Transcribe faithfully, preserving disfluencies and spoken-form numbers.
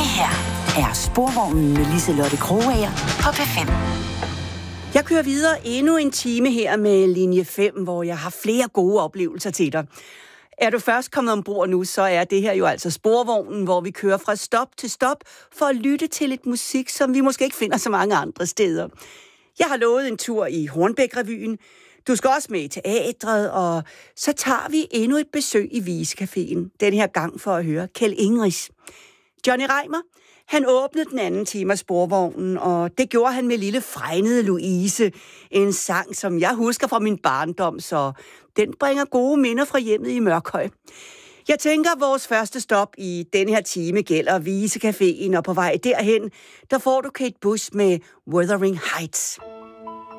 Det her er Sporvognen med Liselotte Krogager på P fem. Jeg kører videre endnu en time her med linje fem, hvor jeg har flere gode oplevelser til dig. Er du først kommet ombord nu, så er det her jo altså Sporvognen, hvor vi kører fra stop til stop for at lytte til lidt musik, som vi måske ikke finder så mange andre steder. Jeg har lovet en tur i Hornbæk-revyen. Du skal også med i teatret, og så tager vi endnu et besøg i Visecaféen. Den her gang for at høre Kjeld Ingeris. Johnny Reimer, han åbnede den anden time af Sporvognen, og det gjorde han med lille fregnede Louise. En sang, som jeg husker fra min barndom, så den bringer gode minder fra hjemmet i Mørkhøj. Jeg tænker, at vores første stop i denne her time gælder Visecaféen, og på vej derhen, der får du Kate Bush med Wuthering Heights.